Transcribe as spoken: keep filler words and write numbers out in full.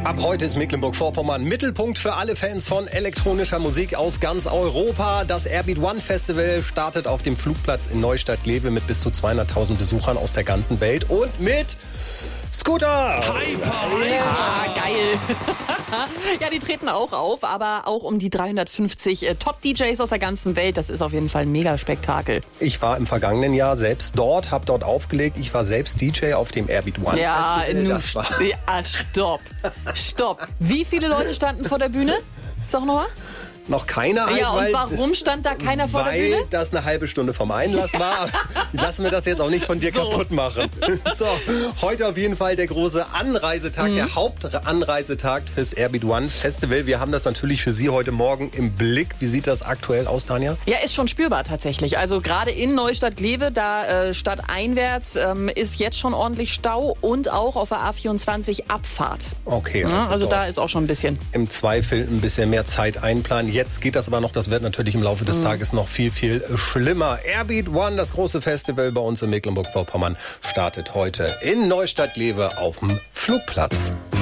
Ab heute ist Mecklenburg-Vorpommern Mittelpunkt für alle Fans von elektronischer Musik aus ganz Europa. Das Airbeat One Festival startet auf dem Flugplatz in Neustadt-Glewe mit bis zu zweihunderttausend Besuchern aus der ganzen Welt und mit Scooter. Hyper, ja, geil. Ja, die treten auch auf, aber auch um die dreihundertfünfzig äh, Top-D Js aus der ganzen Welt. Das ist auf jeden Fall ein Megaspektakel. Ich war im vergangenen Jahr selbst dort, habe dort aufgelegt. Ich war selbst D J auf dem Airbeat One ja, Festival. Nu, Das war ja, stopp. Stopp. Wie viele Leute standen vor der Bühne? Sag nochmal. noch keiner. Halt, Ja, und weil, warum stand da keiner vor der Bühne? Weil das eine halbe Stunde vom Einlass war. Lassen wir das jetzt auch nicht von dir So. kaputt machen. So, heute auf jeden Fall der große Anreisetag, mhm. der Hauptanreisetag fürs Airbeat One Festival. Wir haben das natürlich für Sie heute Morgen im Blick. Wie sieht das aktuell aus, Tanja? Ja, ist schon spürbar tatsächlich. Also gerade in Neustadt-Glewe, da äh, stadteinwärts, ähm, ist jetzt schon ordentlich Stau und auch auf der A vierundzwanzig Abfahrt. Okay. Ja, also dort da ist auch schon ein bisschen. im Zweifel ein bisschen mehr Zeit einplanen. Jetzt geht das aber noch, das wird natürlich im Laufe des Tages noch viel, viel schlimmer. Airbeat One, das große Festival bei uns in Mecklenburg-Vorpommern, startet heute in Neustadt-Glewe auf dem Flugplatz.